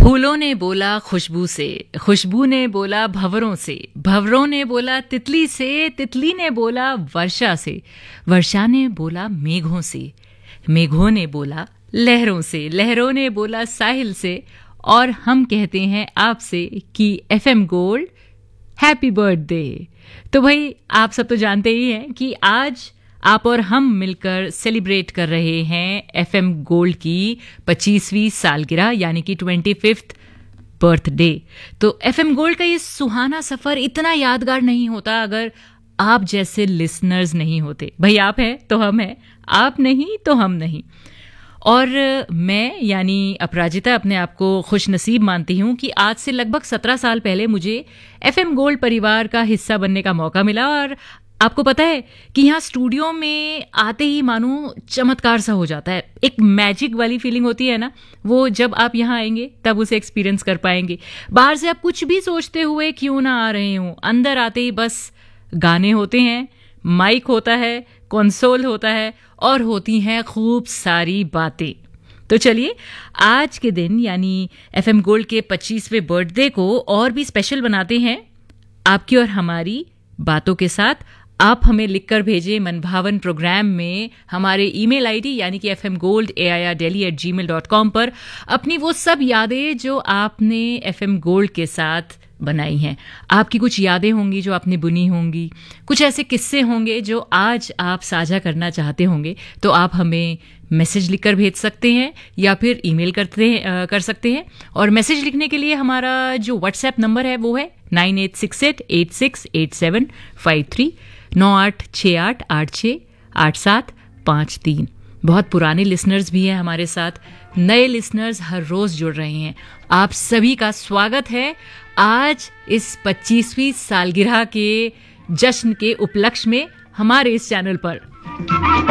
फूलों ने बोला खुशबू से, खुशबू ने बोला भंवरों से, भंवरों ने बोला तितली से, तितली ने बोला वर्षा से, वर्षा ने बोला मेघों से, मेघों ने बोला लहरों से, लहरों ने बोला साहिल से। और हम कहते हैं आपसे कि एफएम गोल्ड हैप्पी बर्थडे। तो भाई आप सब तो जानते ही हैं कि आज आप और हम मिलकर सेलिब्रेट कर रहे हैं एफएम गोल्ड की 25वीं सालगिरह यानी कि 25th बर्थडे। तो एफएम गोल्ड का ये सुहाना सफर इतना यादगार नहीं होता अगर आप जैसे लिसनर्स नहीं होते। भाई आप हैं तो हम हैं, आप नहीं तो हम नहीं। और मैं यानी अपराजिता अपने आप को खुशनसीब मानती हूं कि आज से लगभग 17 साल पहले मुझे एफएम गोल्ड परिवार का हिस्सा बनने का मौका मिला। और आपको पता है कि यहाँ स्टूडियो में आते ही मानो चमत्कार सा हो जाता है। एक मैजिक वाली फीलिंग होती है ना, वो जब आप यहाँ आएंगे तब उसे एक्सपीरियंस कर पाएंगे। बाहर से आप कुछ भी सोचते हुए क्यों ना आ रहे हो, अंदर आते ही बस गाने होते हैं, माइक होता है, कंसोल होता है और होती हैं खूब सारी बातें। तो चलिए आज के दिन यानी एफएम गोल्ड के 25वें बर्थडे को और भी स्पेशल बनाते हैं आपकी और हमारी बातों के साथ। आप हमें लिखकर भेजें मनभावन प्रोग्राम में हमारे ईमेल आईडी यानी कि fmgold@delhi@gmail.com पर अपनी वो सब यादें जो आपने एफएम गोल्ड के साथ बनाई हैं। आपकी कुछ यादें होंगी जो आपने बुनी होंगी, कुछ ऐसे किस्से होंगे जो आज आप साझा करना चाहते होंगे, तो आप हमें मैसेज लिखकर भेज सकते हैं या फिर ईमेल कर सकते हैं। और मैसेज लिखने के लिए हमारा जो व्हाट्सएप नंबर है वो है 9868868753 9868868753। बहुत पुराने लिसनर्स भी हैं हमारे साथ, नए लिसनर्स हर रोज जुड़ रहे हैं। आप सभी का स्वागत है आज इस 25वीं सालगिरह के जश्न के उपलक्ष्य में हमारे इस चैनल पर।